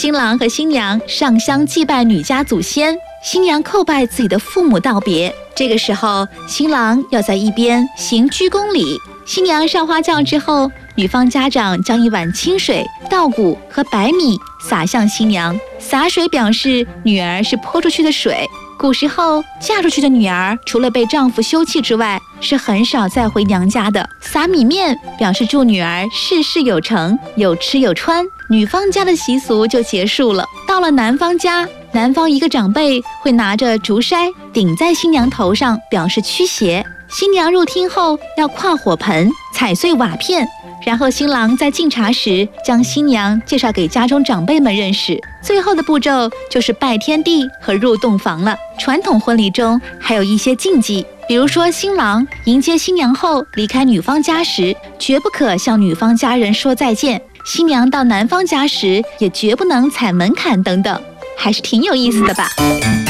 新郎和新娘上香祭拜女家祖先，新娘叩拜自己的父母道别。这个时候，新郎要在一边行鞠躬礼。新娘上花轿之后，女方家长将一碗清水、稻谷和白米洒向新娘，洒水表示女儿是泼出去的水。古时候嫁出去的女儿，除了被丈夫休弃之外，是很少再回娘家的。撒米面表示祝女儿事事有成，有吃有穿。女方家的习俗就结束了。到了男方家，男方一个长辈会拿着竹筛顶在新娘头上，表示驱邪。新娘入厅后要跨火盆，踩碎瓦片，然后新郎在敬茶时将新娘介绍给家中长辈们认识。最后的步骤就是拜天地和入洞房了。传统婚礼中还有一些禁忌，比如说新郎迎接新娘后离开女方家时，绝不可向女方家人说再见；新娘到男方家时也绝不能踩门槛等等，还是挺有意思的吧。